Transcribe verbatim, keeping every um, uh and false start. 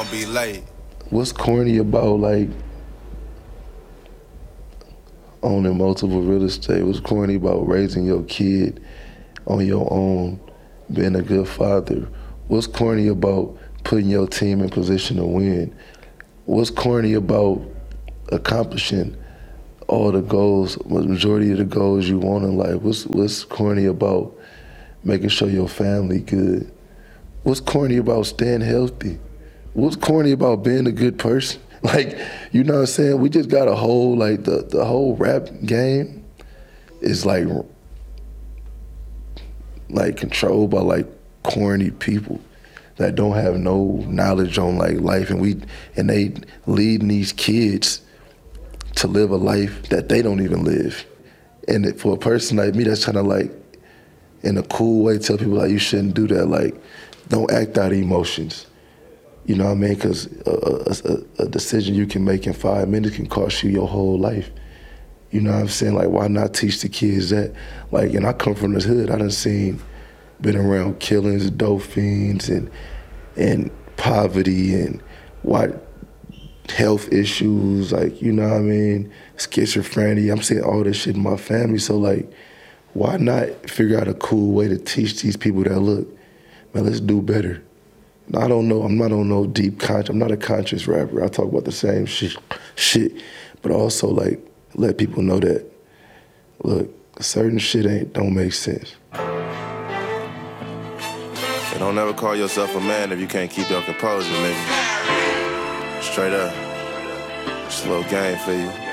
gonna be late. What's corny about, like, owning multiple real estate? What's corny about raising your kid on your own, being a good father? What's corny about putting your team in position to win? What's corny about accomplishing all the goals, majority of the goals you want in life? What's what's corny about making sure your family good? What's corny about staying healthy? What's corny about being a good person? Like, you know what I'm saying? We just got a whole, like, the, the whole rap game is like, like controlled by like corny people that don't have no knowledge on like life, and we and they leading these kids to live a life that they don't even live. And it, for a person like me, that's kind of like, in a cool way, tell people like, you shouldn't do that. Like, don't act out emotions. You know what I mean? Because a, a, a decision you can make in five minutes can cost you your whole life. You know what I'm saying? Like, why not teach the kids that? Like, and I come from this hood. I done seen, been around killings, dope fiends, and and poverty, and what health issues, like, you know what I mean? Schizophrenia. I'm seeing all this shit in my family. So, like, why not figure out a cool way to teach these people that, look, man, let's do better. I don't know, I'm not on no deep conscious, I'm not a conscious rapper. I talk about the same shit, shit, but also, like, let people know that, look, certain shit ain't, don't make sense. And don't ever call yourself a man if you can't keep your composure, nigga. Straight up. It's a little game for you.